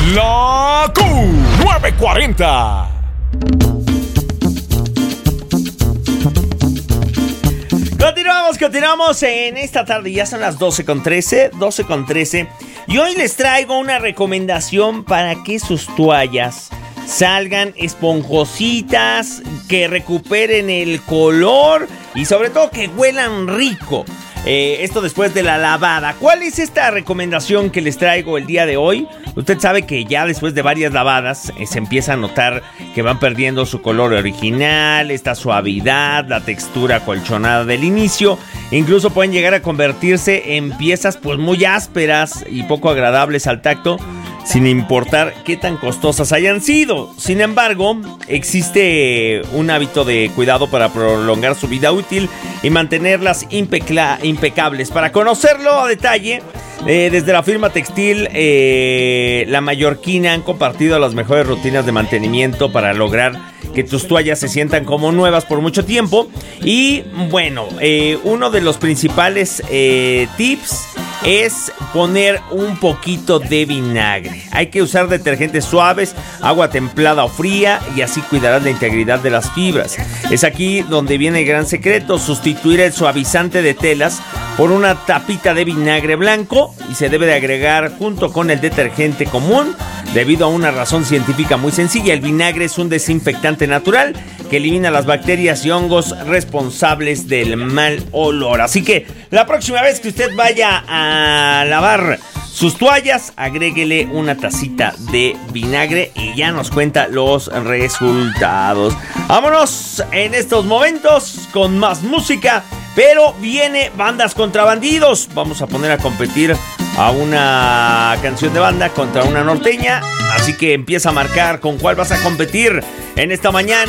La Q940. Continuamos en esta tarde. Ya son las 12:13. Y hoy les traigo una recomendación para que sus toallas salgan esponjositas, que recuperen el color y sobre todo que huelan rico. Esto después de la lavada. ¿Cuál es esta recomendación que les traigo el día de hoy? Usted sabe que ya después de varias lavadas se empieza a notar que van perdiendo su color original, esta suavidad, la textura colchonada del inicio. Incluso pueden llegar a convertirse en piezas pues muy ásperas y poco agradables al tacto, sin importar qué tan costosas hayan sido. Sin embargo, existe un hábito de cuidado para prolongar su vida útil y mantenerlas impecables. Para conocerlo a detalle, desde la firma textil La Mallorquina han compartido las mejores rutinas de mantenimiento para lograr que tus toallas se sientan como nuevas por mucho tiempo. Y bueno, uno de los principales tips es poner un poquito de vinagre. Hay que usar detergentes suaves, agua templada o fría, y así cuidarás la integridad de las fibras. Es aquí donde viene el gran secreto: sustituir el suavizante de telas por una tapita de vinagre blanco, y se debe de agregar junto con el detergente común debido a una razón científica muy sencilla. El vinagre es un desinfectante natural que elimina las bacterias y hongos responsables del mal olor. Así que la próxima vez que usted vaya a lavar sus toallas, agréguele una tacita de vinagre y ya nos cuenta los resultados. Vámonos en estos momentos con más música, pero viene Bandas contra Bandidos. Vamos a poner a competir a una canción de banda contra una norteña, así que empieza a marcar con cuál vas a competir en esta mañana.